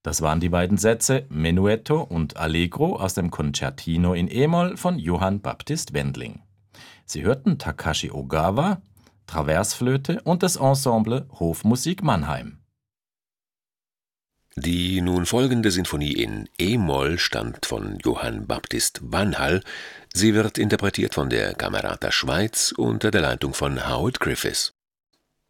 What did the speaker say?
Das waren die beiden Sätze Menuetto und Allegro aus dem Concertino in e-Moll von Johann Baptist Wendling. Sie hörten Takashi Ogawa, Traversflöte und das Ensemble Hofmusik Mannheim. Die nun folgende Sinfonie in e-Moll stammt von Johann Baptist Vanhall. Sie wird interpretiert von der Camerata Schweiz unter der Leitung von Howard Griffiths.